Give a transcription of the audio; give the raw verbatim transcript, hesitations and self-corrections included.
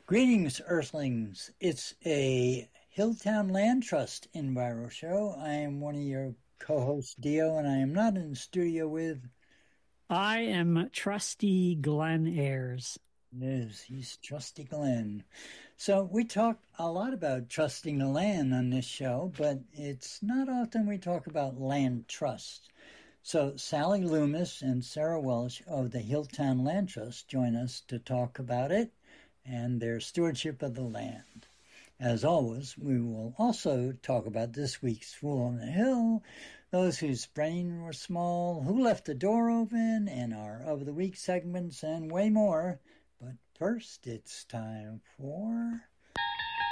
Greetings, Earthlings. It's a Hilltown Land Trust Enviro show. I am one of your co-hosts, Dio, and I am not in the studio with I am trusty Glenn Ayers. Liz. He's Trusty Glenn. So we talk a lot about trusting the land on this show, but it's not often we talk about land trust. So Sally Loomis and Sarah Welsh of the Hilltown Land Trust join us to talk about it and their stewardship of the land. As always, we will also talk about this week's Fool on the Hill, those whose brain were small, who left the door open, and our Of the Week segments, and way more. But first, it's time for...